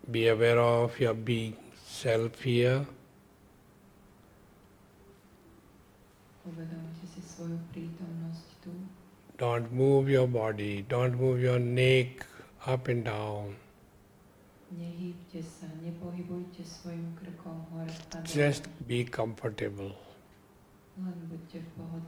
Be aware of your being self here. Uvedomte si svoju prítomnosť tu. Don't move your body, don't move your neck up and down. Nehýbte sa, nepohybujte svojim krkom hore a dole. Just be comfortable. Len buďte v pohodlí.